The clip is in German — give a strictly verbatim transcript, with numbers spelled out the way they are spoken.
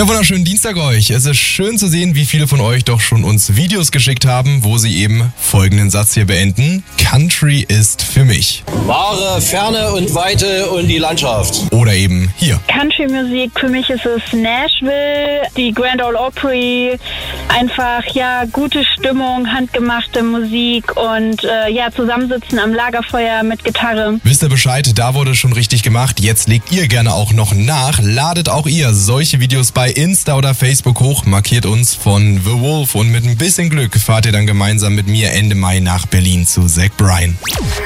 Ja, wunderschönen Dienstag euch. Es ist schön zu sehen, wie viele von euch doch schon uns Videos geschickt haben, wo sie eben folgenden Satz hier beenden. Country ist für mich. Wahre Ferne und Weite und die Landschaft. Oder eben hier. Country-Musik, für mich ist es Nashville, die Grand Ole Opry, einfach, ja, gute Stimmung, handgemachte Musik und, äh, ja, zusammensitzen am Lagerfeuer mit Gitarre. Wisst ihr Bescheid, da wurde schon richtig gemacht. Jetzt legt ihr gerne auch noch nach. Ladet auch ihr solche Videos bei Insta oder Facebook hoch, markiert uns von The Wolf und mit ein bisschen Glück fahrt ihr dann gemeinsam mit mir Ende Mai nach Berlin zu Zach Bryan.